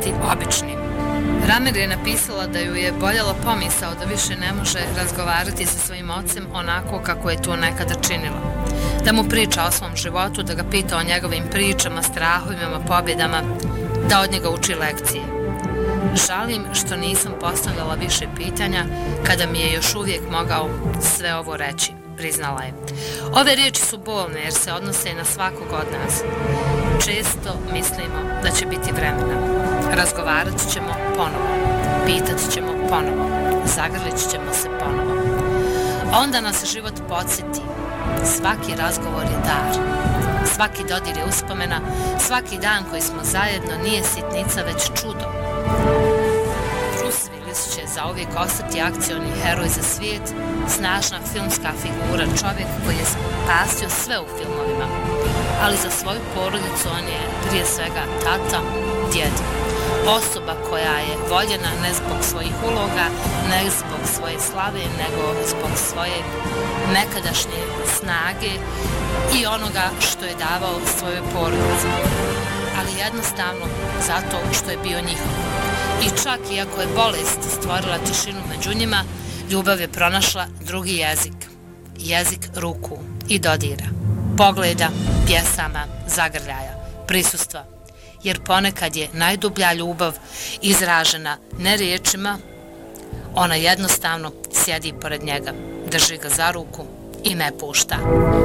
ostati običnim. Ramir je napisala da ju je boljela pomisao da više ne može razgovarati sa svojim ocem onako kako je to nekada činila. Da mu priča o svom životu, da ga pita o njegovim pričama, strahovima, pobjedama, da od njega uči lekcije. Žalim što nisam postavljala više pitanja kada mi je još uvijek mogao sve ovo reći, priznala je. Ove riječi su bolne jer se odnose na svakog od nas. Često mislimo da će biti vremena. Razgovarat ćemo ponovo, pitat ćemo ponovo, zagrlit ćemo se ponovo. Onda nas život podsjeti. Svaki razgovor je dar. Svaki dodir je uspomena, svaki dan koji smo zajedno nije sitnica već čudo. Bruce Willis će zauvijek ostati akcioni heroj za svijet, snažna filmska figura, čovjek koji je spasio sve u filmovima. Ali za svoju porodicu on je prije svega tata, djed. Osoba koja je voljena ne zbog svojih uloga, ne zbog svoje slave, nego zbog svoje nekadašnje snage i onoga što je davao svojoj porodici. Ali jednostavno zato što je bio njihov. I čak iako je bolest stvorila tišinu među njima, ljubav je pronašla drugi jezik. Jezik ruku i dodira. Pogleda, pjesama, zagrljaja, prisustva. Jer ponekad je najdublja ljubav izražena ne riječima, ona jednostavno sjedi pored njega, drži ga za ruku i ne pušta.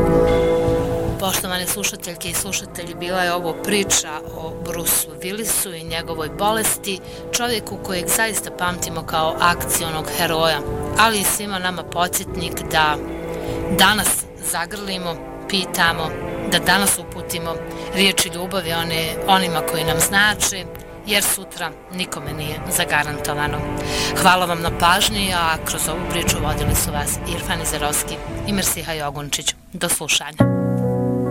Poštovane slušateljke i slušatelji, bila je ovo priča o Bruceu Willisu i njegovoj bolesti, čovjeku kojeg zaista pamtimo kao akcionog heroja, ali i svima nama podsjetnik da danas zagrlimo, pitamo, da danas uputimo riječi ljubavi onima koji nam znače, jer sutra nikome nije zagarantovano. Hvala vam na pažnji, a kroz ovu priču vodili su vas Irfan Izerovski i Mersiha Jogunčić. Do slušanja.